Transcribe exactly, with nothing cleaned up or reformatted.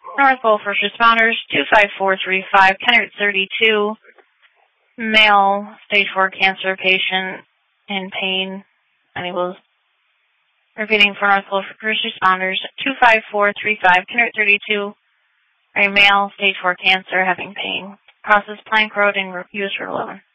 North Pole First Responders, two five four three five, Kennard thirty-two, male, stage four cancer patient in pain. Unable. Repeating for North Pole First Responders, two five four three five, Kennard thirty-two, a male, stage four cancer having pain. Process Plank Road in U S Route eleven.